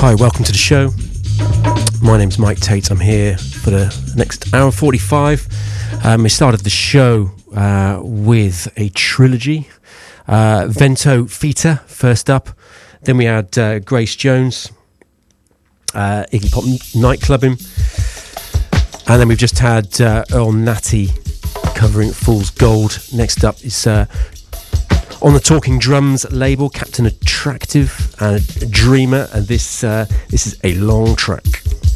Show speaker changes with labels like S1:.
S1: Hi, welcome to the show. My name's Mike Tate. I'm here for the next hour 45. We started the show with a trilogy. Vento Fita first up. Then we had Grace Jones, Iggy Pop Nightclubbing. And then we've just had Earl Natty covering Fool's Gold. Next up is on the Talking Drums label, Captain Attractive and Dreamer, and this is a long track.